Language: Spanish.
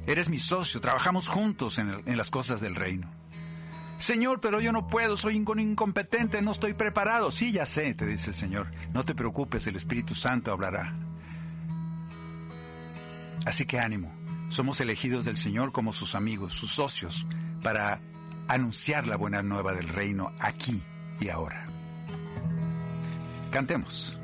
Eres mi socio, trabajamos juntos en las cosas del reino. Señor, pero yo no puedo, soy incompetente, no estoy preparado. Sí, ya sé, te dice el Señor. No te preocupes, el Espíritu Santo hablará. Así que ánimo, somos elegidos del Señor como sus amigos, sus socios, para anunciar la buena nueva del reino aquí y ahora. Cantemos.